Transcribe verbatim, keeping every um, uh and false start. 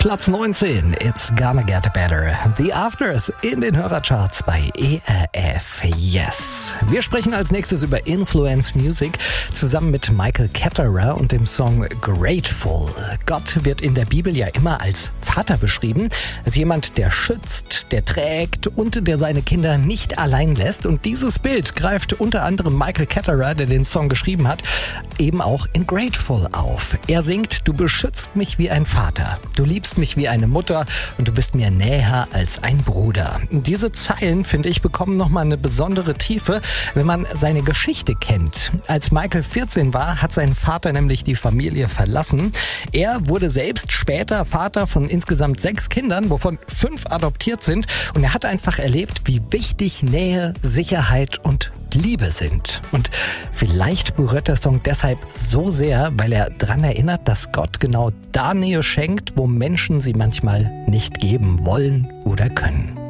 Platz neunzehn, It's Gonna Get Better. The Afters in den Hörercharts bei E R F. Yes. Wir sprechen als nächstes über Influence Music zusammen mit Michael Ketterer und dem Song Grateful. Gott wird in der Bibel ja immer als Vater beschrieben, als jemand, der schützt, der trägt und der seine Kinder nicht allein lässt. Und dieses Bild greift unter anderem Michael Ketterer, der den Song geschrieben hat, eben auch in Grateful auf. Er singt: Du beschützt mich wie ein Vater, du liebst mich wie eine Mutter und du bist mir näher als ein Bruder. Diese Zeilen, finde ich, bekommen nochmal eine besondere Tiefe, wenn man seine Geschichte kennt. Als Michael vierzehn war, hat sein Vater nämlich die Familie verlassen. Er wurde selbst später Vater von insgesamt sechs Kindern, wovon fünf adoptiert sind. Und er hat einfach erlebt, wie wichtig Nähe, Sicherheit und Liebe sind. Und vielleicht berührt der Song deshalb so sehr, weil er daran erinnert, dass Gott genau da Nähe schenkt, wo Menschen sie manchmal nicht geben wollen oder können.